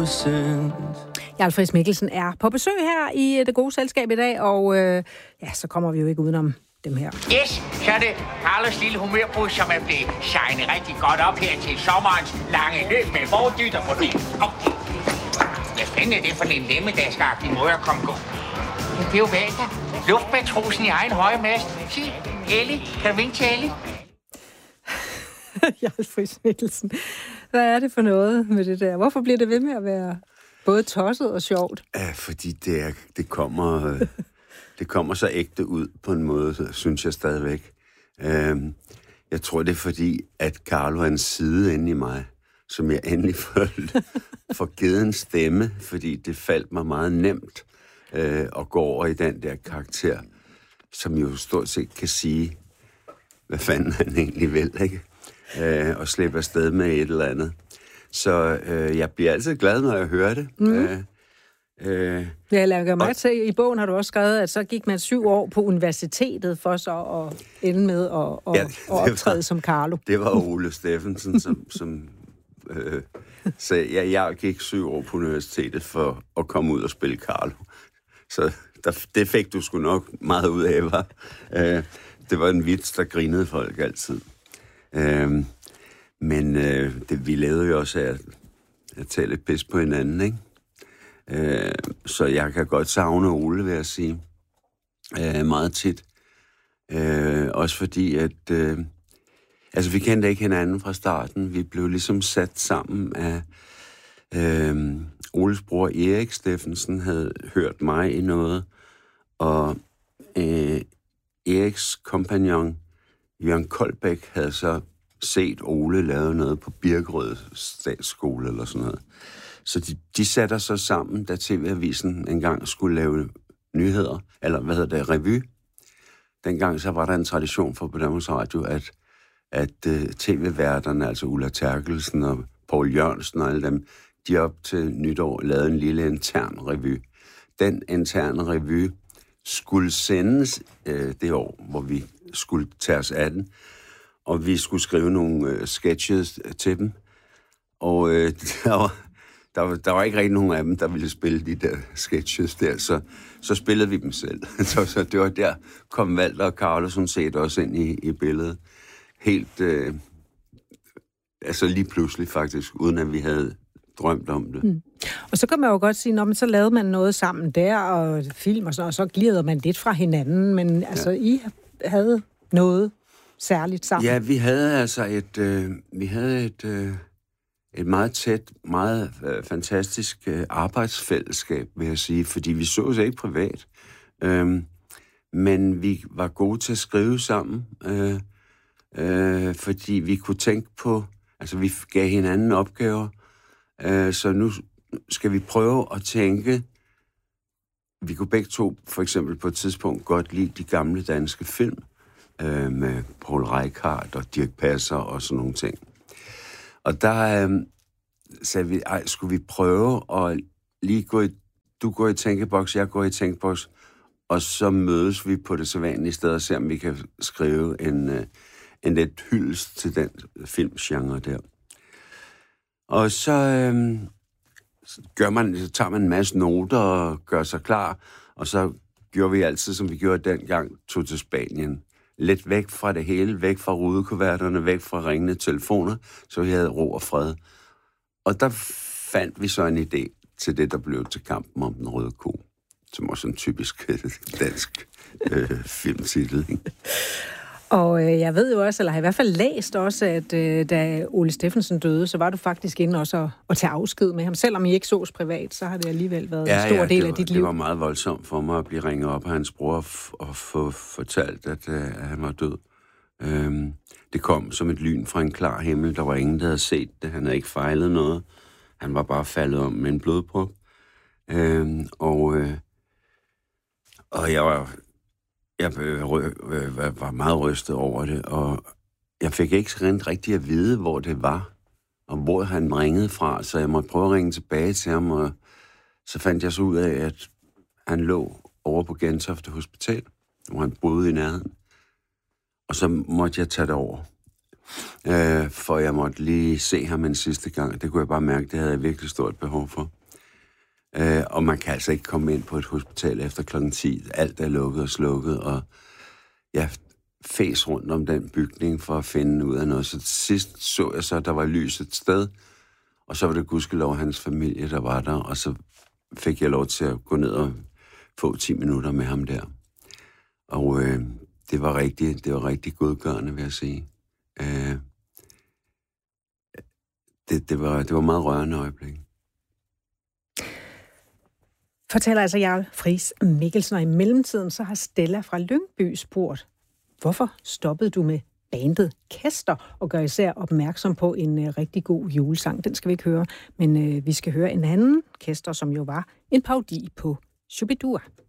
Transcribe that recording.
Jarl Friis Mikkelsen er på besøg her i Det Gode Selskab i dag, og så kommer vi jo ikke udenom dem her. Yes, så er det Carlos lille humørbus, som er blevet signet rigtig godt op her til sommerens lange løb med fordytter på det. Hvad fanden er det for en lemmedagsagtig måde at komme gå? Det er jo Walter. Luftmatrosen i egen høje mast. Sig, Ellie, kan du vinke til Ellie? Jarl Friis Mikkelsen. Hvad er det for noget med det der? Hvorfor bliver det ved med at være både tosset og sjovt? Ja, fordi det kommer så ægte ud på en måde, synes jeg stadigvæk. Jeg tror, det er fordi, at Carlo er en side inde i mig, som jeg endelig får givet en stemme, fordi det faldt mig meget nemt at gå over i den der karakter, som jo stort set kan sige, hvad fanden han egentlig vil, ikke? Og slippe afsted med et eller andet. Så jeg bliver altid glad, når jeg hører det. Jeg lader mig til, i bogen har du også skrevet, at så gik man 7 år på universitetet for så at ende med at optræde som Carlo. Det var Ole Steffensen, som sagde, jeg gik 7 år på universitetet for at komme ud og spille Carlo. Så det fik du sgu nok meget ud af, var. Det var en vits, der grinede folk altid. Men vi lavede jo også at tage lidt pis på hinanden, ikke? Så jeg kan godt savne Ole, vil jeg sige. Meget tit. Også fordi, at vi kendte ikke hinanden fra starten. Vi blev ligesom sat sammen af Oles bror Erik Steffensen havde hørt mig i noget, og Eriks kompagnon Jørgen Koldbæk havde så set Ole lave noget på Birkerød Statsskole eller sådan noget. Så de satte sig sammen, da TV-avisen engang skulle lave nyheder, eller revy. Dengang så var der en tradition for på Danmarks Radio, at tv-værterne, altså Ulla Terkelsen og Poul Jørgensen og alle dem, de op til nytår lavede en lille intern revy. Den interne revy skulle sendes det år, hvor vi skulle tage os af den, og vi skulle skrive nogle sketches til dem. Og der var ikke rigtig nogen af dem, der ville spille de der sketches der, så spillede vi dem selv. Så det var der, kom Walter og Carlo sådan set også ind i billedet. Helt, lige pludselig faktisk, uden at vi havde drømt om det. Og så kan man jo godt sige, så lavede man noget sammen der, og film og så glider man lidt fra hinanden, men I havde noget særligt sammen. Ja, vi havde et meget tæt, meget fantastisk arbejdsfællesskab, vil jeg sige, fordi vi så os ikke privat. Men vi var gode til at skrive sammen, fordi vi kunne tænke på, vi gav hinanden opgaver, så nu skal vi prøve at tænke. Vi kunne begge to for eksempel på et tidspunkt godt lide de gamle danske film, med Poul Reichhardt og Dirch Passer og sådan nogle ting. Og der sagde vi, skulle vi prøve at lige du går i tænkeboks, jeg går i tænkeboks, og så mødes vi på det sædvanlige sted og ser, om vi kan skrive en lidt hyldest til den filmgenre der. Og så tager man en masse noter og gør sig klar, og så gjorde vi altid, som vi gjorde dengang, tog til Spanien. Lidt væk fra det hele, væk fra rudekuverterne, væk fra ringende telefoner, så vi havde ro og fred. Og der fandt vi så en idé til det, der blev til Kampen om den røde ko, som også en typisk dansk filmtitel, ikke? Og jeg ved jo også, eller har i hvert fald læst også, at da Ole Steffensen døde, så var du faktisk inde også at tage afsked med ham. Selvom I ikke sås privat, så har det alligevel været en stor del af dit liv. Det var meget voldsomt for mig at blive ringet op af hans bror og få fortalt, at han var død. Det kom som et lyn fra en klar himmel. Der var ingen, der havde set det. Han havde ikke fejlet noget. Han var bare faldet om med en blodprop. Og jeg var meget rystet over det, og jeg fik ikke rigtig at vide, hvor det var, og hvor han ringede fra, så jeg måtte prøve at ringe tilbage til ham, og så fandt jeg så ud af, at han lå over på Gentofte Hospital, hvor han boede i nærheden. Og så måtte jeg tage det over, for jeg måtte lige se ham en sidste gang. Det kunne jeg bare mærke, det havde jeg virkelig stort behov for. Og man kan altså ikke komme ind på et hospital efter klokken 10. Alt er lukket og slukket, og jeg fæs rundt om den bygning for at finde ud af noget. Så til sidst så jeg så, at der var lys et sted, og så var det gudskelov hans familie, der var der, og så fik jeg lov til at gå ned og få 10 minutter med ham der. Og det var rigtig godgørende, vil jeg sige. Det var meget rørende øjeblik. Fortæller altså Jarl Friis Mikkelsen, og i mellemtiden så har Stella fra Lyngby spurgt, hvorfor stoppede du med bandet Kester, og gør især opmærksom på en rigtig god julesang. Den skal vi ikke høre, men vi skal høre en anden Kester, som jo var en parodi på Shubidua.